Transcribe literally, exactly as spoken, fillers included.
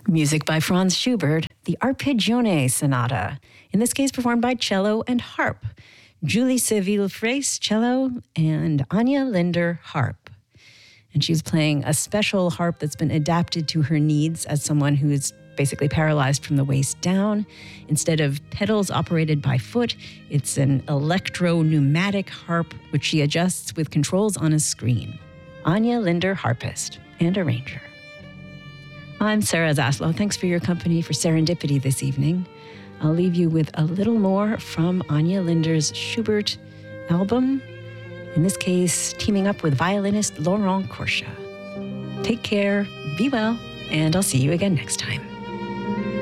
Music by Franz Schubert, the Arpeggione Sonata, in this case performed by cello and harp. Julie Seville-Fraisse, cello, and Anya Linder, harp. And she's playing a special harp that's been adapted to her needs as someone who is basically paralyzed from the waist down. Instead of pedals operated by foot, it's an electro-pneumatic harp, which she adjusts with controls on a screen. Anya Linder, harpist and arranger. I'm Sarah Zaslow. Thanks for your company for Serendipity this evening. I'll leave you with a little more from Anya Linder's Schubert album, in this case, teaming up with violinist Laurent Corcia. Take care, be well, and I'll see you again next time.